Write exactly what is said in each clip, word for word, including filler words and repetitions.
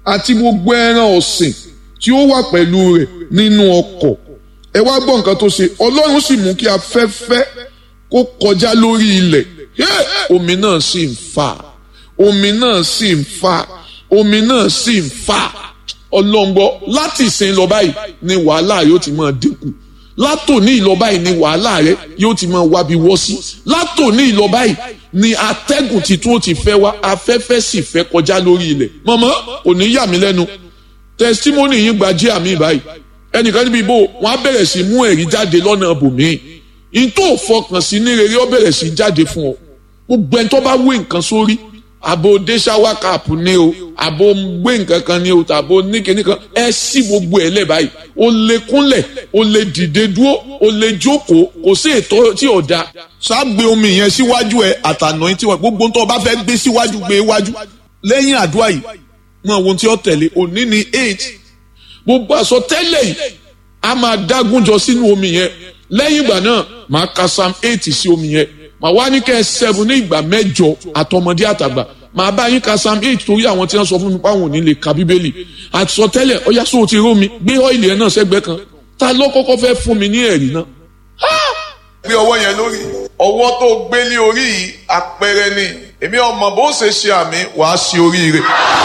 àti gbogbo ẹran ọ̀sìn tí ó wà pẹ̀lú rẹ̀ nínú ọkọ̀. Ẹ wá gbọ́ nǹkan tó ṣe, Ọlọ́run sì mú kí afẹ́fẹ́ kó kọjá lórí ilẹ̀. Omi náà sì ń fà, omi náà sì ń fà, omi náà sì ń fà. Ọlọ́ngbọ́ láti ìsìn lọ báyìí ni wàhálà yóò ti máa dínkù. Látòní ìlọ báyìí ni wàhálà rẹ yóò ti máa wábi wọ́ sí. Látòní ìlọ báyìí ni atẹ́gùn titun ó ti fẹ́ wá, afẹ́fẹ́ sì fẹ́ kọjá lórí ilẹ̀. Mọ̀mọ́ kò ní yà mí lẹ́nu. Tẹsítímọ́nì yín gba jí àmì báyìí. Ẹnìkan níbi ìbò wọn á bẹ̀rẹ̀ sí mú ẹ̀rí jáde lọ́nà bòmíì. In tó fọkàn sí ní rere ó bẹ̀rẹ̀ sí jáde fún ọ. Gbogbo ẹni tó bá wé nǹkan sórí, àbò dé ṣáwá káàpù ni o, àbò gbé nǹkan kan ni o, tàbó níkẹ́ni kan, ẹ sí gbogbo ẹ̀ lẹ̀ báyìí. O lè kúnlẹ̀, o lè dìde dúró, o lè jókòó, kò sí ètò tí ò da. Ṣáàgbé omi yẹn síwájú ẹ àtànà yín tí wọn gbogbo tó o bá fẹ́ gbé síwájú gbé wájú. Lẹ́yìn àdúrà yìí, mọ ohun tí ó tẹ̀lé, òní ni eight. Gbogbo àsọtẹ́lẹ̀ yìí a máa dágúnjọ sínú omi yẹn. Lẹ́yìn ìgbà náà, màá ka Psalm eight sí omi yẹn. Màá wá ní kẹ́ ẹ seven ní ìgbà mẹ́jọ àtọmọdé àtàgbà. Màá bá yín ka Psalm eight torí àwọn tí wọ́n sọ fún mi páwọn ò ní lè ka Bíbélì. Àsọtẹ́lẹ̀ ọ̀yá sóò ti ró mi, gbé ọ́ìlì ẹ̀ náà sẹ́gbẹ́ kan. Ta ló kọ́kọ́ fẹ́ fún mi ní ẹ̀rí náà? Gbé ọwọ́ yẹn lórí. Ọwọ́ tó gbé ní orí yìí àpẹẹrẹ ni. Èmi ọmọ bó ṣe ṣe àmì wàá ṣe oríire.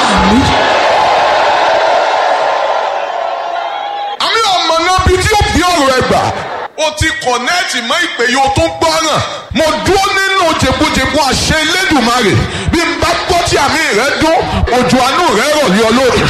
Àmì ọmọ náà bí tí ó bí ọ̀rọ̀ ẹ gbà. O ti kọ̀nẹ́ẹ̀tì mọ́ ìpè yìí o tún gbọ́ràn. Mo dúró nínú jẹ̀bújẹ̀bú àṣẹ Elédùmarè. Bí n bá gbọ́ tí àmì rẹ̀ dún, òjò àánú rẹ̀ rọ̀ lé ọ lórí.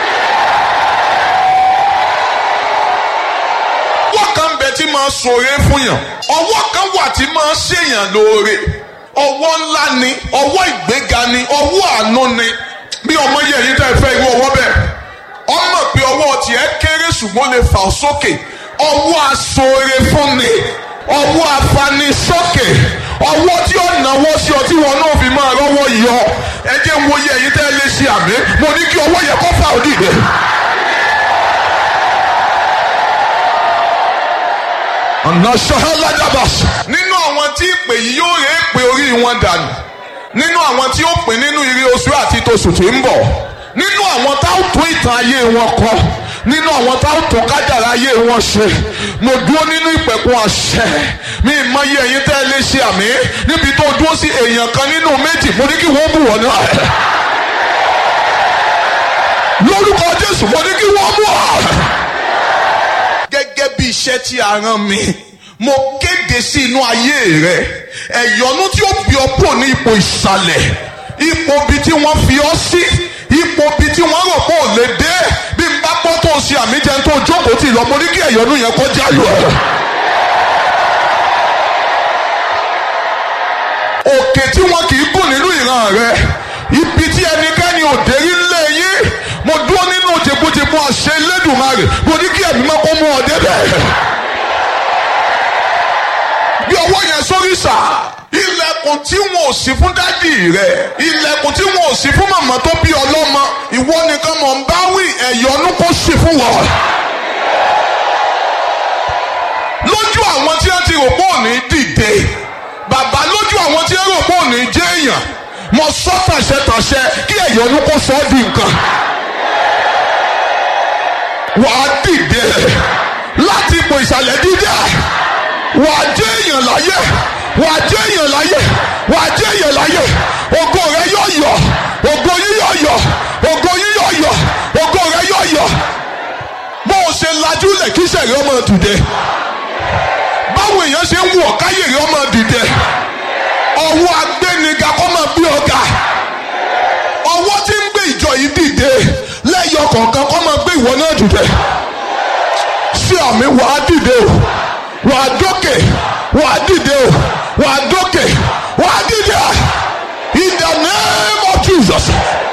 Ọwọ́ kan bẹ tí máa ṣoore fún yàn. Ọwọ́ kan wà tí máa ṣèyàn lóore. Ọwọ́ ńlá ni, ọwọ́ ìgbéga ni, ọwọ́ àánú ni. Bí ọmọ yẹ yín tẹ́ fẹ́ irú ọwọ́ bẹ́ẹ̀. Ọmọ pé ọwọ́ tiẹ̀ kéré ṣùgbọ́n lè fà ọ́ sókè. Ọwọ́ aṣoore fún ni, ọwọ́ afanisókè, ọwọ́ tí ó náwó sí ọ tí wọn náà fi máa rọ́wọ́ yọ. Ẹ jẹ́ wo yẹ èyí tẹ́ lè ṣe àmì, mo ní kí ọwọ́ yẹ kó fà ó dìde. Ọ̀nà ṣọ́hálàdàbàṣ. Nínú àwọn tí ìpè yìí yóò rè é pé orí wọn dànù. Nínú àwọn tí ó pè nínú ire oṣù àti tosù tí ń bọ̀. Nínú àwọn tá ó tún ìtàn ayé wọn kọ. Nínú àwọn tá ó tún kádàrá ayé wọn ṣe. Mo dúró nínú ìpẹ̀kun àṣẹ. Mi mọ iye ẹ̀yin tẹ́ ẹ lè ṣe àmì. Níbi tó dúró sí èèyàn kan nínú méjì, mo ní kí wọ́n bù wọ́n náà. Lórúkọ Jésù, mo ní kí wọ́n bù wọ́n. Gẹ́gẹ́ bí iṣẹ́ tí a rán mi, mo kéde sí inú ayé rẹ. Ẹ̀yọ́nú tí ó bí ọ kúrò ní ipò ìsàlẹ̀. Ipò bí tí wọ́n fi ọ sí. Ipò bí tí wọ́n rò pé ò lè dé. Bí n bá pọ́ tó ṣe àmì jẹun tó jókòó tì lọ, mo ní kí ẹ̀yọ́nú yẹn kọjá lọ. Òkè tí wọn kì í gùn nínú ìran rẹ. Ibi tí ẹnikẹ́ni ò dé rí lé yín. Mo dúró nínú jẹ̀bújẹ̀bú àṣẹ Elédùmarè. Mo ní kí ẹ̀mí máa kó mú ọ débẹ̀. Bí ọwọ́ yẹn sórí sà. Ilẹ̀kùn tí wọn ò sí fún dádì rẹ̀. Ilẹ̀kùn tí wọn ò sí fún màmá tó bí ọlọ́mọ. Ìwọ nìkan mọ̀ ń bá wí ẹ̀yọ́nú kó sì fún wọn. Lójú àwọn tí wọ́n ti rò pé òní dìde. Bàbá lójú àwọn tí wọ́n rò pé òní jẹ́ èèyàn. Mo sọ tàṣẹ-tàṣẹ kí ẹ̀yọ́nú kó sọ ọ́ di nǹkan. Wàá dìde láti ipò ìsàlẹ̀ dídá. Wàá jẹ́ èèyàn láyé. Wàá jẹ́ èèyàn láyé. Wàá jẹ́ èèyàn láyé. Ògo rẹ yóò yọ. Ògo yín yóò yọ. Ògo yín yóò yọ. Ògo rẹ yóò yọ. Bó o ṣe lajú lẹ̀ kí sẹ̀rí ọmọ dìde. Báwo èèyàn ṣe ń wọ̀ káyè rẹ ọmọ dìde. Ọwọ́ agbéniga kọ́ máa bí ọ̀gá. Ọwọ́ tí ń gbé ìjọ yìí dìde lẹ́yọ kọ̀ọ̀kan kọ́ máa gbé ìwọ náà dìde. Sí àmì wàá dìde o. Wàá dókè. Wàá dìde o. Wàá dókè. Wàá dìde. In the name of Jesus.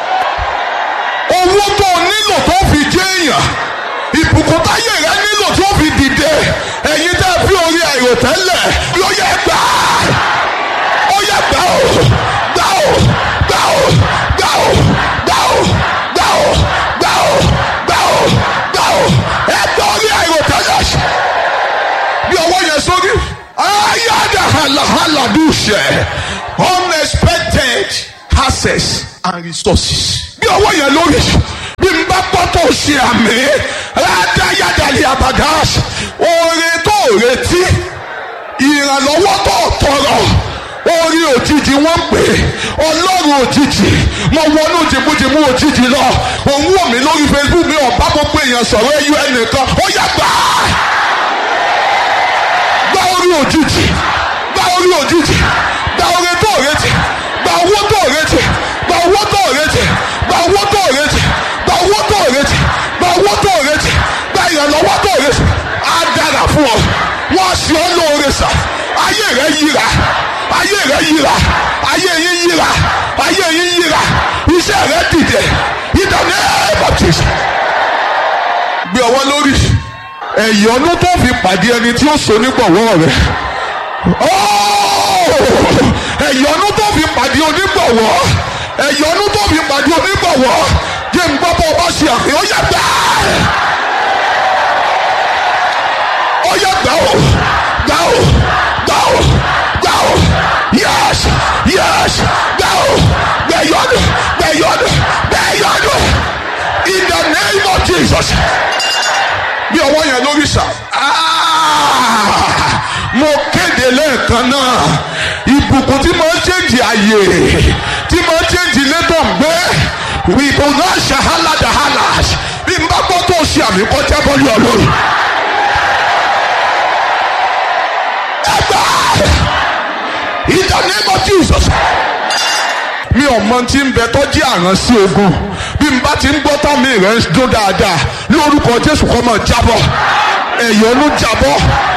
Owó tó o nílò tó fi jẹ́ èèyàn. Ìbùkún táyé rẹ nílò tó fi dìde. Ẹ̀yin tẹ́ fi orí àìròtẹ́lẹ̀ ló yẹ gbà. Ó yẹ gbà o. Gbà o. Gbà o. Gbà o. Gbà o. Gbà o. Gbà o. Gbà o. Gbà o. Ẹ gbà orí àìròtẹ́lẹ̀. Bí ọwọ́ yẹn sórí. Ayada halahala dùṣẹ̀. Unexpected access and resources. Bí ọwọ́ yẹn lórí. Bí wọ́n ń pè é ọlọ́run òjijì mo wọnú jìbújìbú òjijì lọ òun wò mí lórí Facebook mi ọ̀bá gbogbo èèyàn sọ̀rọ̀ ẹyú ẹnìkan ó yá gbà á gba orí òjijì gba orí òjijì gba orí tó retí gba owó tó retí gba owó tó retí gba owó tó retí gba owó tó retí gba owó tó retí gba ìrànlọ́wọ́ tó retí á dára fún ọ wọ́n ṣe ọ́ lóore sà ayé rẹ yíra ayé rẹ yíra ayé yín yíra ayé yín yíra iṣẹ́ rẹ dìde ìdáná baptist. gbé ọwọ́ lórí ẹ̀yọ́nú tó fi pàdé ẹni tí ó so nígbọ̀wọ́ rẹ ẹ̀yọ́nú tó fi pàdé onígbọ̀wọ́ ẹ̀yọ́nú tó fi pàdé onígbọ̀wọ́ jẹ́ n gbọ́ bọ́ ọba ṣe àfihàn ó yẹ gbà ó yẹ gbà ó gbà ó gbà ó gbà ó yes yes gbà ó gbẹ̀yọ́nú gbẹ̀yọ́nú gbẹ̀yọ́nú in the name of Jesus. bí ọwọ́ yẹn lórí sà mo kéde lẹ́ẹ̀kan náà ìbùkún tí mo ń ṣèǹjì àyè tí mo ń ṣèǹjì létò ń gbé ìbò náà ṣàhálà dàhálà bí n bá gbọ́ tó ṣe àmì kọjá bọ́lú ọlọ́run. ẹgbà in the name of Jesus. mi ò mọ tí ń bẹ tó jẹ́ àrán sí ogun bí n bá ti ń gbọ́ tán mi rẹ̀ ń dún dáadáa lórúkọ Jésù kó máa jábọ́ ẹ̀yọ́nú jábọ́